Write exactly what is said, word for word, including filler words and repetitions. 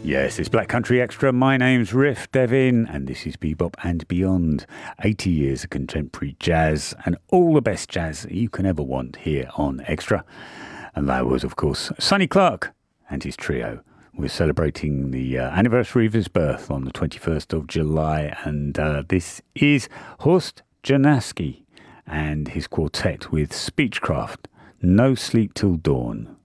Yes, it's Black Country Extra. My name's Riff Devin, and this is Bebop and Beyond. eighty years of contemporary jazz and all the best jazz you can ever want here on Extra. And that was, of course, Sonny Clark and his trio. We're celebrating the uh, anniversary of his birth on the twenty-first of July, and uh, this is Horst Janosky and his quartet with Speechcraft, No Sleep Till Dawn.